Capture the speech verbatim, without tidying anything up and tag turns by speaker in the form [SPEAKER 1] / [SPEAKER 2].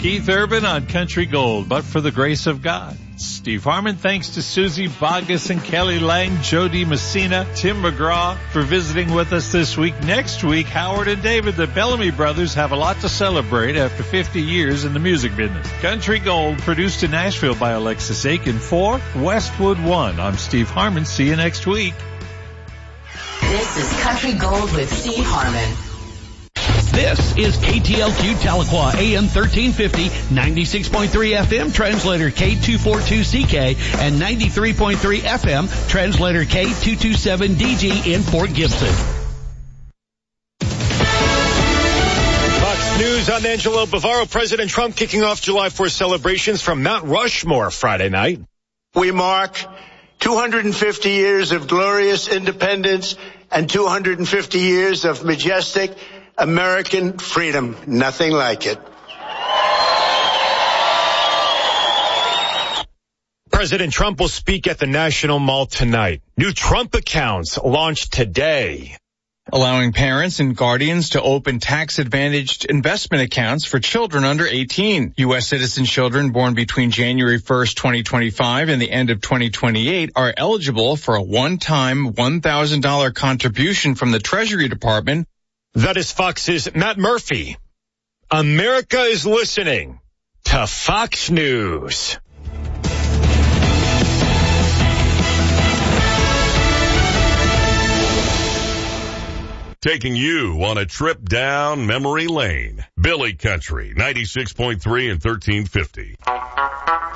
[SPEAKER 1] Keith Urban on Country Gold, but for the grace of God. Steve Harmon, thanks to Susie Bogus and Kelly Lang, Jody Messina, Tim McGraw for visiting with us this week. Next week, Howard and David, the Bellamy brothers, have a lot to celebrate after fifty years in the music business. Country Gold, produced in Nashville by Alexis Aiken for Westwood One. I'm Steve Harmon. See you next week.
[SPEAKER 2] This is Country Gold with Steve Harmon.
[SPEAKER 3] This is K T L Q Tahlequah, A M thirteen fifty, ninety-six point three F M, translator K two forty-two C K, and ninety-three point three F M, translator K two twenty-seven D G in Fort Gibson.
[SPEAKER 4] Fox News, I'm Angelo Bavaro. President Trump kicking off July fourth celebrations from Mount Rushmore Friday night.
[SPEAKER 5] We mark two hundred fifty years of glorious independence and two hundred fifty years of majestic American freedom. Nothing like it.
[SPEAKER 4] President Trump will speak at the National Mall tonight. New Trump accounts launched today,
[SPEAKER 6] allowing parents and guardians to open tax-advantaged investment accounts for children under eighteen. U S citizen children born between January first, twenty twenty-five and the end of twenty twenty-eight are eligible for a one-time one thousand dollars contribution from the Treasury Department.
[SPEAKER 4] That is Fox's Matt Murphy. America is listening to Fox News.
[SPEAKER 7] Taking you on a trip down memory lane. Billy Country, ninety-six point three and thirteen fifty.